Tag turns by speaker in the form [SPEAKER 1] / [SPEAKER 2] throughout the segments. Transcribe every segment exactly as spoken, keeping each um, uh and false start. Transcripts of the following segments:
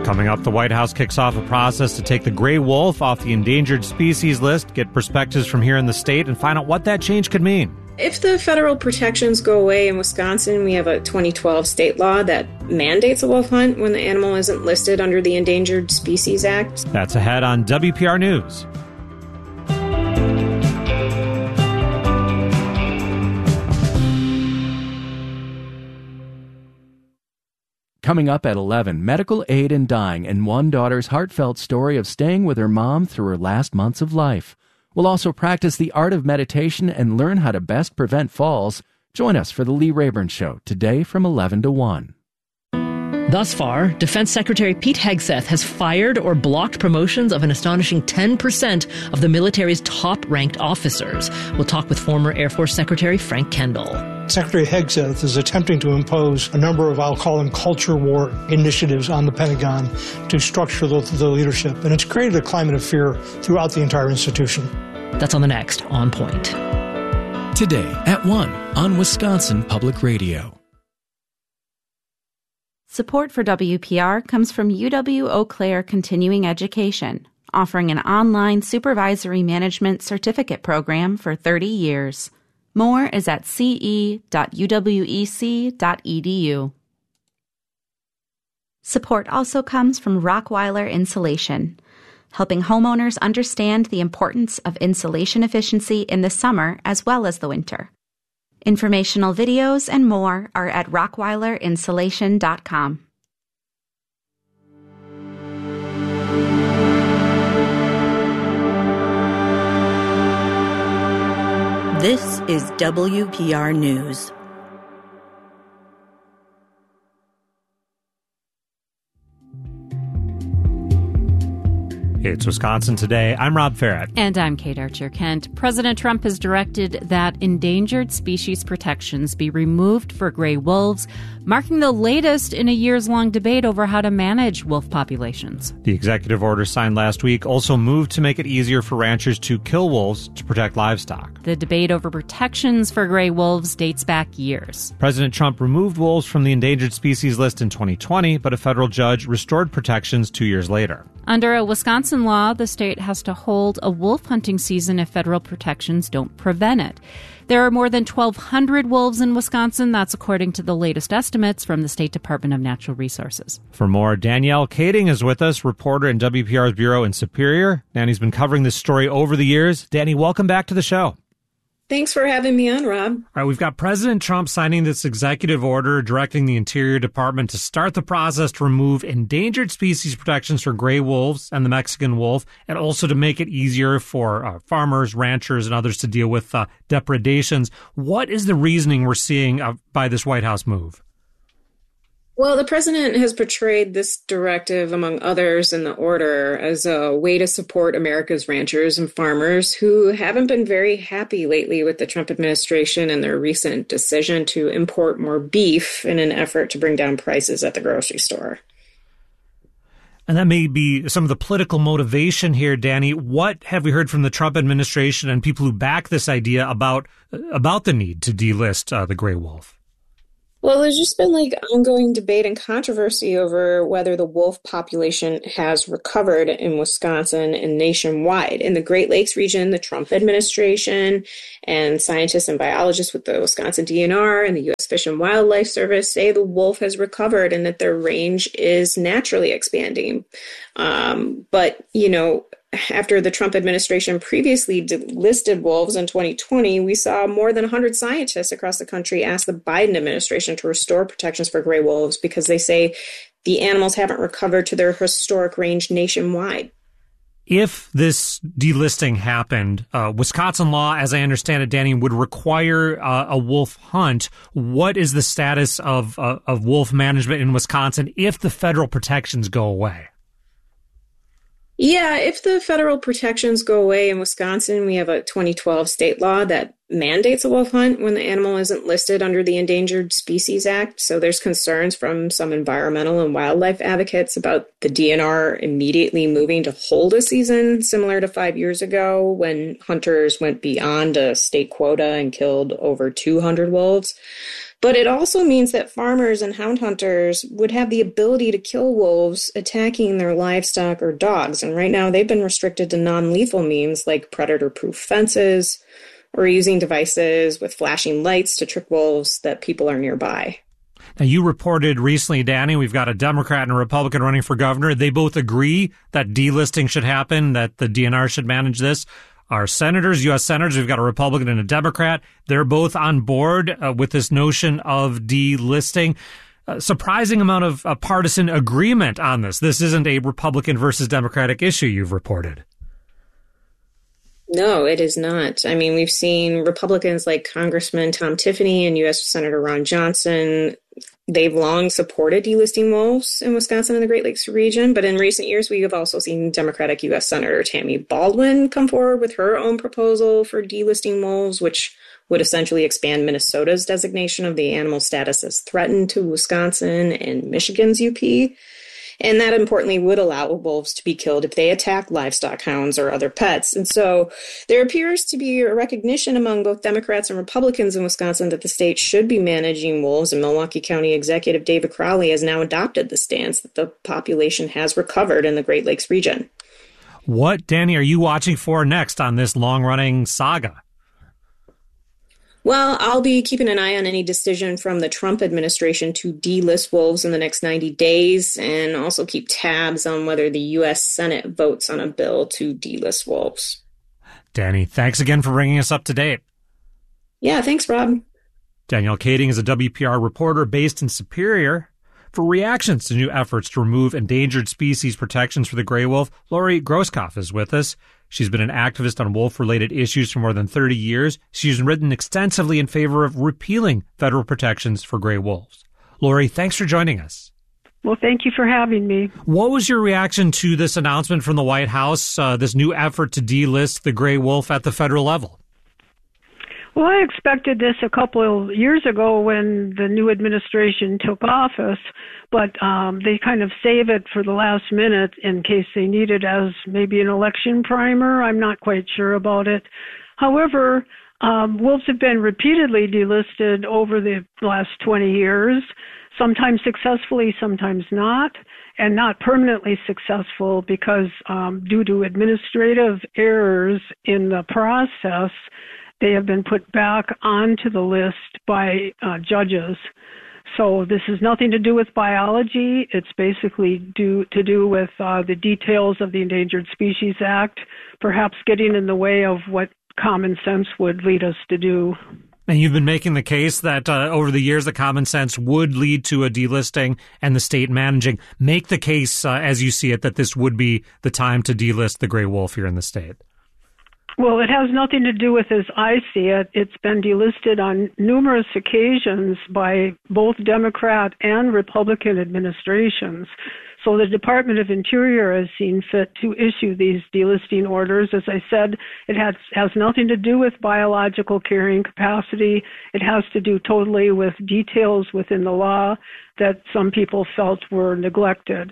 [SPEAKER 1] Coming up, the White House kicks off a process to take the gray wolf off the endangered species list, get perspectives from here in the state, and find out what that change could mean.
[SPEAKER 2] If the federal protections go away in Wisconsin, we have a twenty twelve state law that mandates a wolf hunt when the animal isn't listed under the Endangered Species Act.
[SPEAKER 1] That's ahead on W P R News.
[SPEAKER 3] Coming up at eleven, medical aid in dying and one daughter's heartfelt story of staying with her mom through her last months of life. We'll also practice the art of meditation and learn how to best prevent falls. Join us for the Lee Rayburn Show today from eleven to one.
[SPEAKER 4] Thus far, Defense Secretary Pete Hegseth has fired or blocked promotions of an astonishing ten percent of the military's top-ranked officers. We'll talk with former Air Force Secretary Frank Kendall.
[SPEAKER 5] Secretary Hegseth is attempting to impose a number of, I'll call them, culture war initiatives on the Pentagon to structure the, the leadership. And it's created a climate of fear throughout the entire institution.
[SPEAKER 4] That's on the next On Point.
[SPEAKER 3] Today at one on Wisconsin Public Radio.
[SPEAKER 6] Support for W P R comes from U W Eau Claire Continuing Education, offering an online supervisory management certificate program for thirty years. More is at c e dot u w e c dot e d u. Support also comes from Rockweiler Insulation, helping homeowners understand the importance of insulation efficiency in the summer as well as the winter. Informational videos and more are at rockweiler insulation dot com.
[SPEAKER 7] This is W P R News.
[SPEAKER 1] It's Wisconsin Today. I'm Rob Farrett.
[SPEAKER 8] And I'm Kate Archer-Kent. President Trump has directed that endangered species protections be removed for gray wolves, marking the latest in a years-long debate over how to manage wolf populations.
[SPEAKER 1] The executive order signed last week also moved to make it easier for ranchers to kill wolves to protect livestock.
[SPEAKER 8] The debate over protections for gray wolves dates back years.
[SPEAKER 1] President Trump removed wolves from the endangered species list in twenty twenty, but a federal judge restored protections two years later.
[SPEAKER 8] Under a Wisconsin law, the state has to hold a wolf hunting season if federal protections don't prevent it. There are more than twelve hundred wolves in Wisconsin. That's according to the latest estimates from the State Department of Natural Resources.
[SPEAKER 1] For more, Danielle Kading is with us, reporter in W P R's bureau in Superior. Danny's been covering this story over the years. Danny, welcome back to the show.
[SPEAKER 2] Thanks for having me on, Rob.
[SPEAKER 1] All right, we've got President Trump signing this executive order directing the Interior Department to start the process to remove endangered species protections for gray wolves and the Mexican wolf, and also to make it easier for uh, farmers, ranchers, and others to deal with uh, depredations. What is the reasoning we're seeing uh, by this White House move?
[SPEAKER 2] Well, the president has portrayed this directive, among others in the order, as a way to support America's ranchers and farmers who haven't been very happy lately with the Trump administration and their recent decision to import more beef in an effort to bring down prices at the grocery store.
[SPEAKER 1] And that may be some of the political motivation here, Danny. What have we heard from the Trump administration and people who back this idea about about the need to delist uh, the gray wolf?
[SPEAKER 2] Well, there's just been like ongoing debate and controversy over whether the wolf population has recovered in Wisconsin and nationwide. In the Great Lakes region, the Trump administration and scientists and biologists with the Wisconsin D N R and the U S Fish and Wildlife Service say the wolf has recovered and that their range is naturally expanding. Um, but, you know, after the Trump administration previously listed wolves in twenty twenty, we saw more than one hundred scientists across the country ask the Biden administration to restore protections for gray wolves because they say the animals haven't recovered to their historic range nationwide.
[SPEAKER 1] If this delisting happened, uh, Wisconsin law, as I understand it, Danny, would require uh, a wolf hunt. What is the status of, uh, of wolf management in Wisconsin if the federal protections go away?
[SPEAKER 2] Yeah, if the federal protections go away in Wisconsin, we have a twenty twelve state law that mandates a wolf hunt when the animal isn't listed under the Endangered Species Act. So there's concerns from some environmental and wildlife advocates about the D N R immediately moving to hold a season, similar to five years ago when hunters went beyond a state quota and killed over two hundred wolves. But it also means that farmers and hound hunters would have the ability to kill wolves attacking their livestock or dogs. And right now they've been restricted to non-lethal means like predator-proof fences or using devices with flashing lights to trick wolves that people are nearby.
[SPEAKER 1] Now, you reported recently, Danny, we've got a Democrat and a Republican running for governor. They both agree that delisting should happen, that the D N R should manage this. Our senators, U S senators, we've got a Republican and a Democrat. They're both on board uh, with this notion of delisting. A surprising amount of uh, partisan agreement on this. This isn't a Republican versus Democratic issue, you've reported.
[SPEAKER 2] No, it is not. I mean, we've seen Republicans like Congressman Tom Tiffany and U S Senator Ron Johnson. They've long supported delisting wolves in Wisconsin and the Great Lakes region, but in recent years, we have also seen Democratic U S Senator Tammy Baldwin come forward with her own proposal for delisting wolves, which would essentially expand Minnesota's designation of the animal status as threatened to Wisconsin and Michigan's U P. And that, importantly, would allow wolves to be killed if they attack livestock, hounds, or other pets. And so there appears to be a recognition among both Democrats and Republicans in Wisconsin that the state should be managing wolves. And Milwaukee County Executive David Crowley has now adopted the stance that the population has recovered in the Great Lakes region.
[SPEAKER 1] What, Danny, are you watching for next on this long-running saga?
[SPEAKER 2] Well, I'll be keeping an eye on any decision from the Trump administration to delist wolves in the next ninety days, and also keep tabs on whether the U S Senate votes on a bill to delist wolves.
[SPEAKER 1] Danny, thanks again for bringing us up to date.
[SPEAKER 2] Yeah, thanks, Rob.
[SPEAKER 1] Danielle Kading is a W P R reporter based in Superior. For reactions to new efforts to remove endangered species protections for the gray wolf, Lori Groskopf is with us. She's been an activist on wolf-related issues for more than thirty years. She's written extensively in favor of repealing federal protections for gray wolves. Lori, thanks for joining us.
[SPEAKER 9] Well, thank you for having me.
[SPEAKER 1] What was your reaction to this announcement from the White House, uh, this new effort to delist the gray wolf at the federal level?
[SPEAKER 9] Well, I expected this a couple of years ago when the new administration took office, but um, they kind of save it for the last minute in case they need it as maybe an election primer. I'm not quite sure about it. However, um, wolves have been repeatedly delisted over the last twenty years, sometimes successfully, sometimes not, and not permanently successful because um, due to administrative errors in the process, they have been put back onto the list by uh, judges. So this has nothing to do with biology. It's basically due to do with uh, the details of the Endangered Species Act, perhaps getting in the way of what common sense would lead us to do.
[SPEAKER 1] And you've been making the case that uh, over the years, the common sense would lead to a delisting and the state managing. Make the case, uh, as you see it, that this would be the time to delist the gray wolf here in the state.
[SPEAKER 9] Well, it has nothing to do with as I see it. It's been delisted on numerous occasions by both Democrat and Republican administrations. So the Department of Interior has seen fit to issue these delisting orders. As I said, it has, has nothing to do with biological carrying capacity. It has to do totally with details within the law that some people felt were neglected.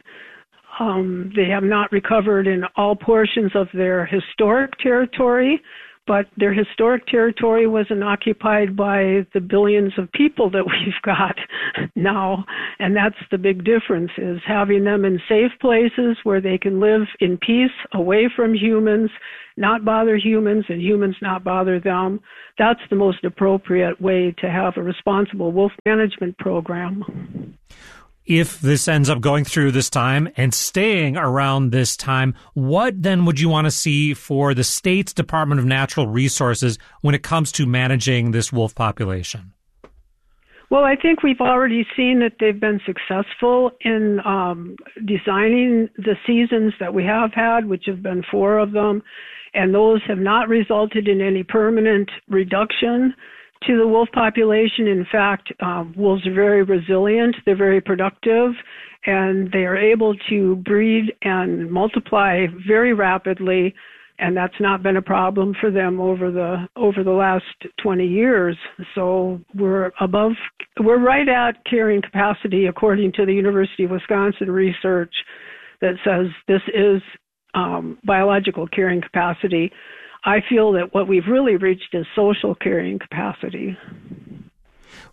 [SPEAKER 9] Um, they have not recovered in all portions of their historic territory, but their historic territory wasn't occupied by the billions of people that we've got now. And that's the big difference, is having them in safe places where they can live in peace, away from humans, not bother humans, and humans not bother them. That's the most appropriate way to have a responsible wolf management program.
[SPEAKER 1] If this ends up going through this time and staying around this time, what then would you want to see for the state's Department of Natural Resources when it comes to managing this wolf population?
[SPEAKER 9] Well, I think we've already seen that they've been successful in um, designing the seasons that we have had, which have been four of them, and those have not resulted in any permanent reduction to the wolf population. In fact, um, wolves are very resilient, they're very productive, and they are able to breed and multiply very rapidly, and that's not been a problem for them over the over the last twenty years. So we're above, we're right at carrying capacity according to the University of Wisconsin research that says this is um, biological carrying capacity. I feel that what we've really reached is social carrying capacity.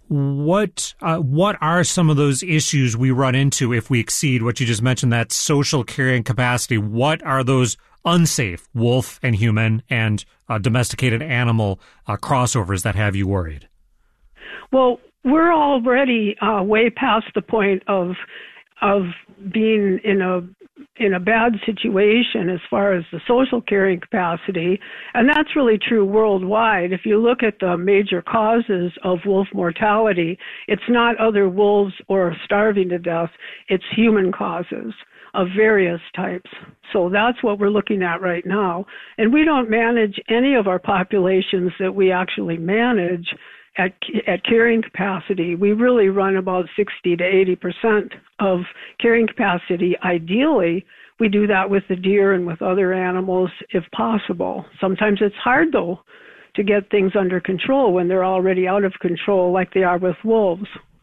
[SPEAKER 1] What uh, what are some of those issues we run into if we exceed what you just mentioned, that social carrying capacity? What are those unsafe wolf and human and uh, domesticated animal uh, crossovers that have you worried?
[SPEAKER 9] Well, we're already uh, way past the point of of being in a in a bad situation as far as the social carrying capacity, and that's really true worldwide. If you look at the major causes of wolf mortality, it's not other wolves or starving to death, it's human causes of various types. So that's what we're looking at right now. And we don't manage any of our populations that we actually manage At, at carrying capacity. We really run about sixty to eighty percent of carrying capacity. Ideally, we do that with the deer and with other animals if possible. Sometimes it's hard, though, to get things under control when they're already out of control like they are with wolves.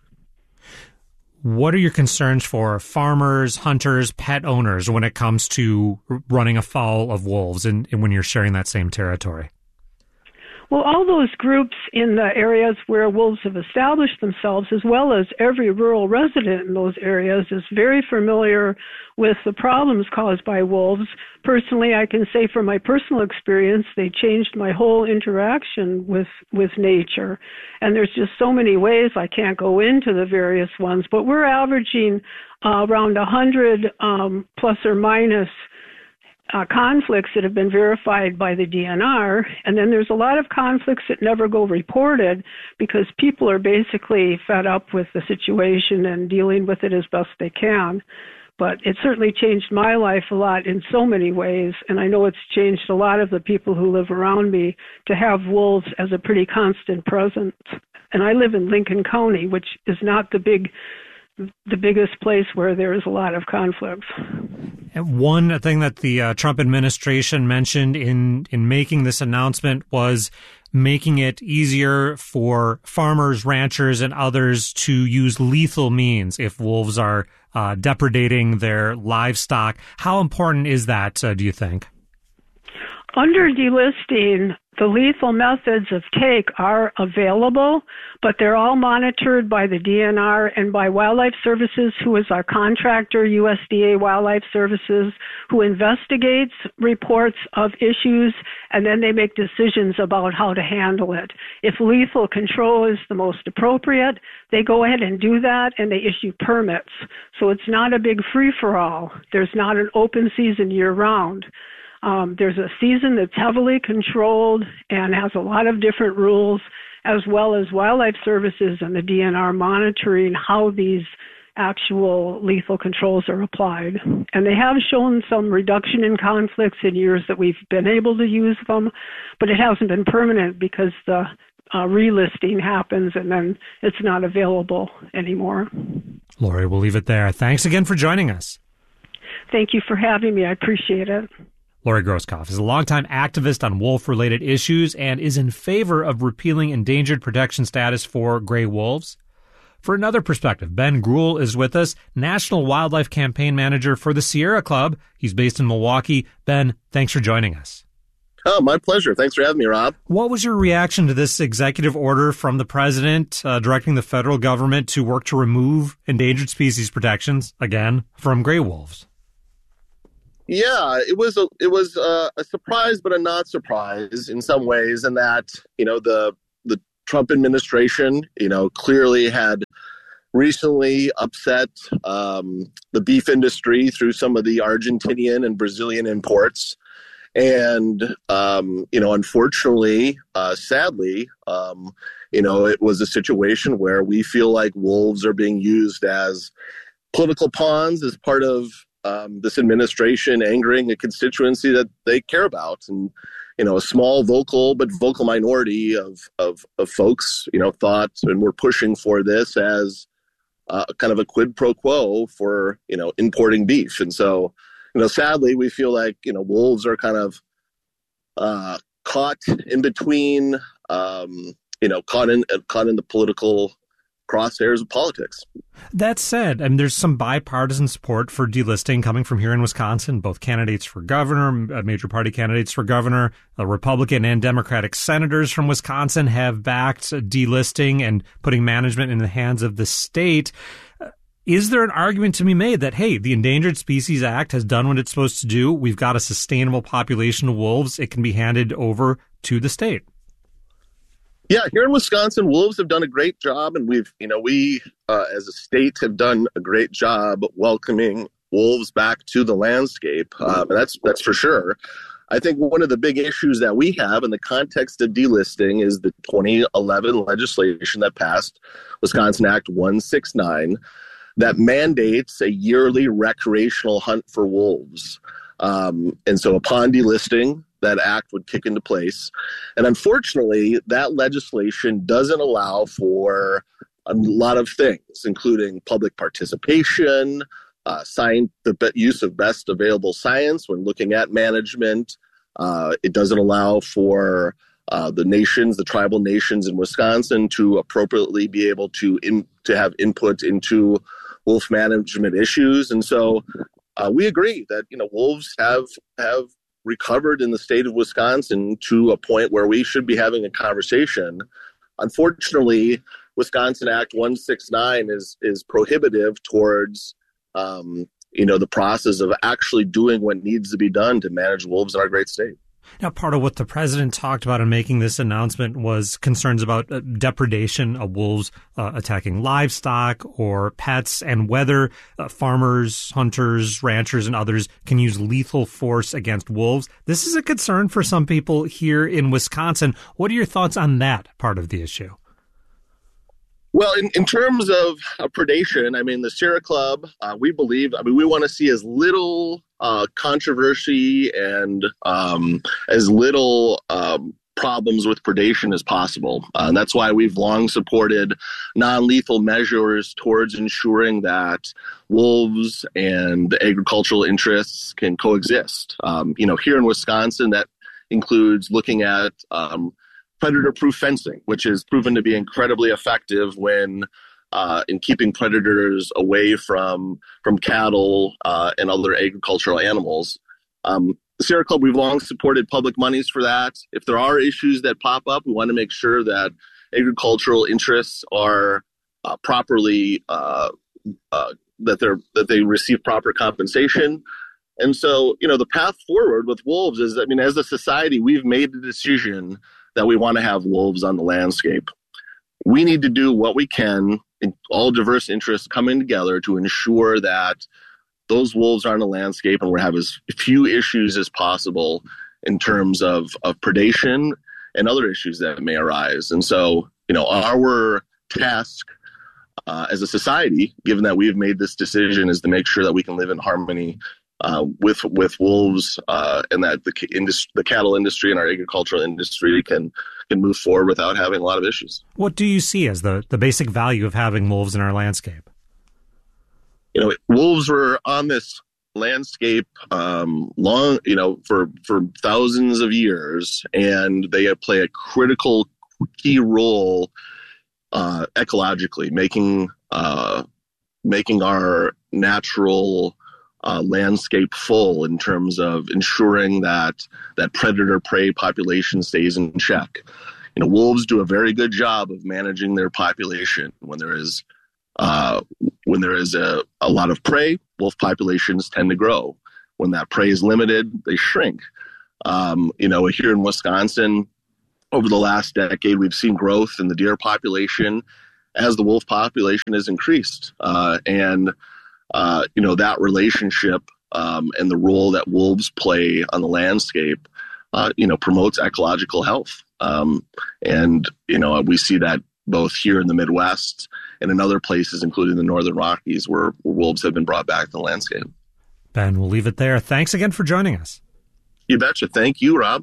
[SPEAKER 1] What are your concerns for farmers, hunters, pet owners when it comes to running afoul of wolves and, and when you're sharing that same territory?
[SPEAKER 9] Well, all those groups in the areas where wolves have established themselves, as well as every rural resident in those areas, is very familiar with the problems caused by wolves. Personally, I can say from my personal experience, they changed my whole interaction with, with nature. And there's just so many ways. I can't go into the various ones, but we're averaging uh, around one hundred um, plus or minus Uh, conflicts that have been verified by the D N R, and then there's a lot of conflicts that never go reported because people are basically fed up with the situation and dealing with it as best they can. But it certainly changed my life a lot in so many ways, and I know it's changed a lot of the people who live around me to have wolves as a pretty constant presence. And I live in Lincoln County, which is not the big the biggest place where there is a lot of conflicts.
[SPEAKER 1] And one thing that the uh, Trump administration mentioned in, in making this announcement was making it easier for farmers, ranchers, and others to use lethal means if wolves are uh, depredating their livestock. How important is that, uh, do you think?
[SPEAKER 9] Under delisting, the lethal methods of take are available, but they're all monitored by the D N R and by Wildlife Services, who is our contractor, U S D A Wildlife Services, who investigates reports of issues, and then they make decisions about how to handle it. If lethal control is the most appropriate, they go ahead and do that, and they issue permits. So it's not a big free-for-all. There's not an open season year-round. Um, there's a season that's heavily controlled and has a lot of different rules, as well as Wildlife Services and the D N R monitoring how these actual lethal controls are applied. And they have shown some reduction in conflicts in years that we've been able to use them, but it hasn't been permanent because the uh, relisting happens and then it's not available anymore.
[SPEAKER 1] Lori, we'll leave it there. Thanks again for joining us.
[SPEAKER 9] Thank you for having me. I appreciate it.
[SPEAKER 1] Lori Groskopf is a longtime activist on wolf-related issues and is in favor of repealing endangered protection status for gray wolves. For another perspective, Ben Greuel is with us, National Wildlife Campaign Manager for the Sierra Club. He's based in Milwaukee. Ben, thanks for joining us.
[SPEAKER 10] Oh, my pleasure. Thanks for having me, Rob.
[SPEAKER 1] What was your reaction to this executive order from the president uh, directing the federal government to work to remove endangered species protections, again, from gray wolves?
[SPEAKER 10] Yeah, it was a it was a, a surprise, but a not surprise in some ways, in that, you know, the the Trump administration, you know, clearly had recently upset um, the beef industry through some of the Argentinian and Brazilian imports. And, um, you know, unfortunately, uh, sadly, um, you know, it was a situation where we feel like wolves are being used as political pawns as part of Um, this administration angering a constituency that they care about. And, you know, a small vocal but vocal minority of, of, of folks, you know, thought and were pushing for this as uh, kind of a quid pro quo for, you know, importing beef. And so, you know, sadly, we feel like, you know, wolves are kind of uh, caught in between, um, you know, caught in, uh, caught in the political crosshairs of politics.
[SPEAKER 1] That said, I mean, there's some bipartisan support for delisting coming from here in Wisconsin. Both candidates for governor, major party candidates for governor, Republican and Democratic senators from Wisconsin have backed delisting and putting management in the hands of the state. Is there an argument to be made that, hey, the Endangered Species Act has done what it's supposed to do? We've got a sustainable population of wolves. It can be handed over to the state.
[SPEAKER 10] Yeah, here in Wisconsin, wolves have done a great job, and we've, you know, we uh, as a state have done a great job welcoming wolves back to the landscape. Uh, that's that's for sure. I think one of the big issues that we have in the context of delisting is the twenty eleven legislation that passed, Wisconsin Act one sixty-nine, that mandates a yearly recreational hunt for wolves. Um, and so upon delisting, that act would kick into place. And unfortunately, that legislation doesn't allow for a lot of things, including public participation, uh, science, the use of best available science when looking at management. Uh, it doesn't allow for uh, the nations, the tribal nations in Wisconsin, to appropriately be able to in, to have input into wolf management issues. And so uh, we agree that, you know, wolves have have recovered in the state of Wisconsin to a point where we should be having a conversation. Unfortunately, Wisconsin Act one sixty-nine is is prohibitive towards um, you know, the process of actually doing what needs to be done to manage wolves in our great state.
[SPEAKER 1] Now, part of what the president talked about in making this announcement was concerns about uh, depredation of wolves uh, attacking livestock or pets, and whether uh, farmers, hunters, ranchers, and others can use lethal force against wolves. This is a concern for some people here in Wisconsin. What are your thoughts on that part of the issue?
[SPEAKER 10] Well, in, in terms of uh, predation, I mean, the Sierra Club, uh, we believe, I mean, we want to see as little uh, controversy and um, as little um, problems with predation as possible. Uh, and that's why we've long supported non-lethal measures towards ensuring that wolves and agricultural interests can coexist. Um, you know, here in Wisconsin, that includes looking at um, predator-proof fencing, which has proven to be incredibly effective when uh, in keeping predators away from from cattle uh, and other agricultural animals. Um, the Sierra Club, we've long supported public monies for that. If there are issues that pop up, we want to make sure that agricultural interests are uh, properly uh, uh, that they're that they receive proper compensation. And so, you know, the path forward with wolves is, I mean, as a society, we've made the decision that we want to have wolves on the landscape. We need to do what we can, in all diverse interests coming together, to ensure that those wolves are on the landscape and we have as few issues as possible in terms of, of predation and other issues that may arise. And so, you know, our task uh, as a society, given that we've made this decision, is to make sure that we can live in harmony Uh, with with wolves, uh, and that the industry, the cattle industry and our agricultural industry can can move forward without having a lot of issues.
[SPEAKER 1] What do you see as the, the basic value of having wolves in our landscape?
[SPEAKER 10] You know, wolves were on this landscape um, long, you know, for for thousands of years, and they play a critical key role uh, ecologically, making uh, making our natural Uh, landscape full in terms of ensuring that that predator-prey population stays in check. You know, wolves do a very good job of managing their population. When there is uh, when there is a, a lot of prey, wolf populations tend to grow. When that prey is limited, they shrink. Um, you know, here in Wisconsin, over the last decade, we've seen growth in the deer population as the wolf population has increased, uh, and Uh, you know, that relationship um, and the role that wolves play on the landscape, uh, you know, promotes ecological health. Um, and, you know, we see that both here in the Midwest and in other places, including the Northern Rockies, where, where wolves have been brought back to the landscape.
[SPEAKER 1] Ben, we'll leave it there. Thanks again for joining us.
[SPEAKER 10] You betcha. Thank you, Rob.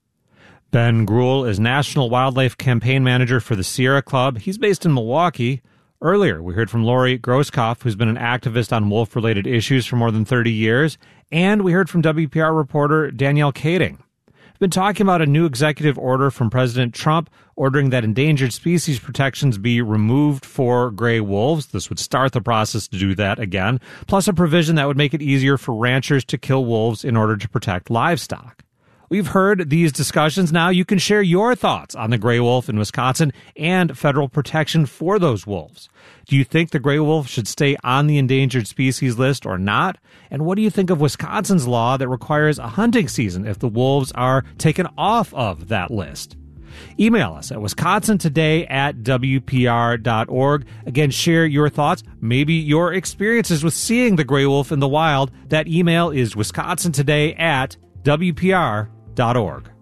[SPEAKER 1] Ben Gruhl is National Wildlife Campaign Manager for the Sierra Club. He's based in Milwaukee. Earlier, we heard from Lori Groskopf, who's been an activist on wolf-related issues for more than thirty years, and we heard from W P R reporter Danielle Kading. We've been talking about a new executive order from President Trump ordering that endangered species protections be removed for gray wolves. This would start the process to do that again, plus a provision that would make it easier for ranchers to kill wolves in order to protect livestock. We've heard these discussions. Now you can share your thoughts on the gray wolf in Wisconsin and federal protection for those wolves. Do you think the gray wolf should stay on the endangered species list or not? And what do you think of Wisconsin's law that requires a hunting season if the wolves are taken off of that list? Email us at wisconsin today at w p r dot org. Again, share your thoughts, maybe your experiences with seeing the gray wolf in the wild. That email is wisconsin today at w p r dot org.